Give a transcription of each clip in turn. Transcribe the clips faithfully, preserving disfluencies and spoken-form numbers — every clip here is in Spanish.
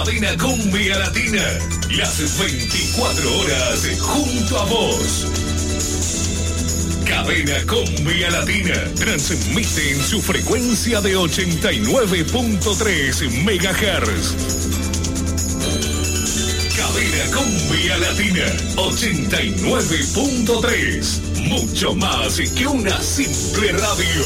Cadena Cumbia Latina. Las veinticuatro horas junto a vos. Cadena Cumbia Latina transmite en su frecuencia de ochenta y nueve punto tres megahertz. Cadena Cumbia Latina ochenta y nueve punto tres. Mucho más que una simple radio.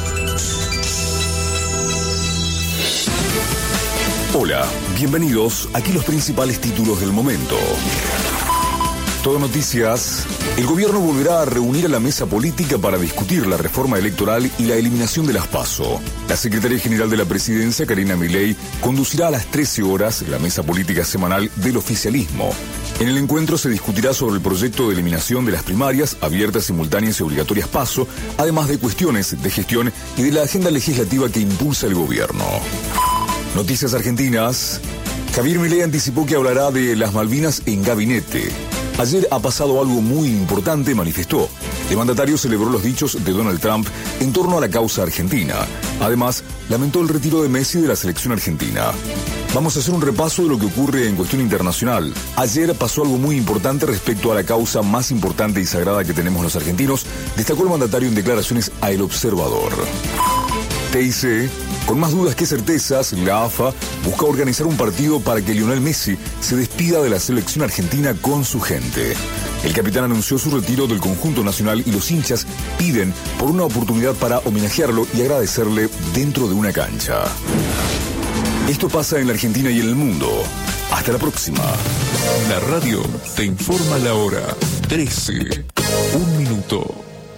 Hola, bienvenidos. Aquí los principales títulos del momento. Todo Noticias. El gobierno volverá a reunir a la mesa política para discutir la reforma electoral y la eliminación de las PASO. La secretaria general de la presidencia, Karina Milei, conducirá a las trece horas la mesa política semanal del oficialismo. En el encuentro se discutirá sobre el proyecto de eliminación de las primarias, abiertas, simultáneas y obligatorias PASO, además de cuestiones de gestión y de la agenda legislativa que impulsa el gobierno. Noticias argentinas. Javier Milei anticipó que hablará de las Malvinas en gabinete. Ayer ha pasado algo muy importante, manifestó. El mandatario celebró los dichos de Donald Trump en torno a la causa argentina. Además, lamentó el retiro de Messi de la selección argentina. Vamos a hacer un repaso de lo que ocurre en cuestión internacional. Ayer pasó algo muy importante respecto a la causa más importante y sagrada que tenemos los argentinos, destacó el mandatario en declaraciones a El Observador. T I C. Con más dudas que certezas, la A F A busca organizar un partido para que Lionel Messi se despida de la selección argentina con su gente. El capitán anunció su retiro del conjunto nacional y los hinchas piden por una oportunidad para homenajearlo y agradecerle dentro de una cancha. Esto pasa en la Argentina y en el mundo. Hasta la próxima. La radio te informa la hora. trece. Un minuto.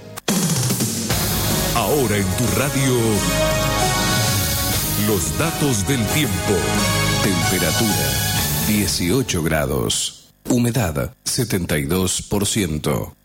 Ahora en tu radio, los datos del tiempo. Temperatura dieciocho grados. Humedad setenta y dos por ciento.